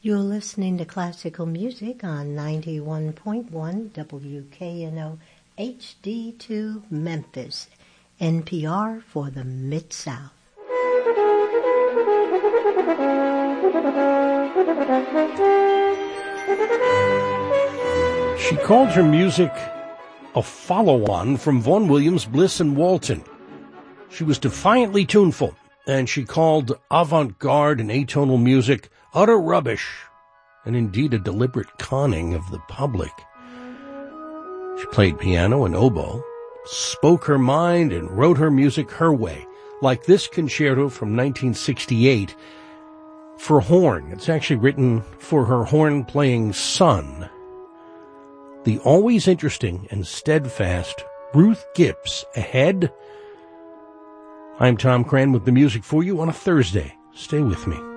You're listening to classical music on 91.1 WKNO HD2 Memphis, NPR for the Mid-South. She called her music a follow-on from Vaughan Williams, Bliss, and Walton. She was defiantly tuneful, and she called avant-garde and atonal music utter rubbish, and indeed a deliberate conning of the public. She played piano and oboe, spoke her mind, and wrote her music her way, like this concerto from 1968 for horn. It's actually written for her horn-playing son, the always interesting and steadfast Ruth Gibbs. Ahead, I'm Tom Cran with the music for you on a Thursday. Stay with me.